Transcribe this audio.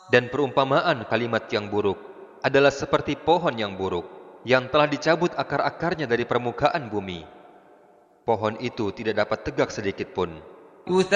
Dan perumpamaan kalimat yang buruk adalah seperti pohon yang buruk, yang telah dicabut akar-akarnya dari permukaan bumi. Pohon itu tidak dapat tegak sedikit pun.